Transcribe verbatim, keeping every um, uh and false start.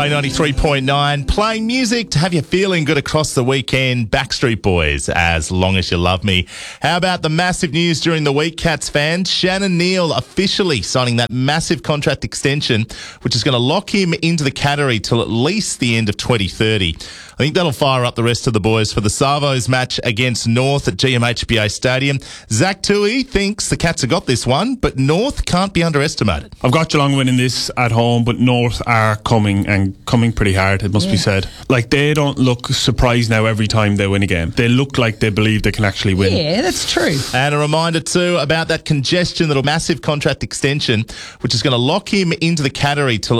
Play ninety-three point nine, playing music to have you feeling good across the weekend. Backstreet Boys, As Long As You Love Me. How about the massive news during the week, Cats fans? Shannon Neal officially signing that massive contract extension, which is going to lock him into the category till at least the end of twenty thirty. I think that'll fire up the rest of the boys for the Savos match against North at G M H B A Stadium. Zach Toohey thinks the Cats have got this one, but North can't be underestimated. I've got Geelong winning this at home, but North are coming and coming pretty hard, it must yeah. be said. Like, they don't look surprised now every time they win a game. They look like they believe they can actually win. Yeah, that's true. And a reminder too about that congestion, that massive contract extension, which is going to lock him into the category till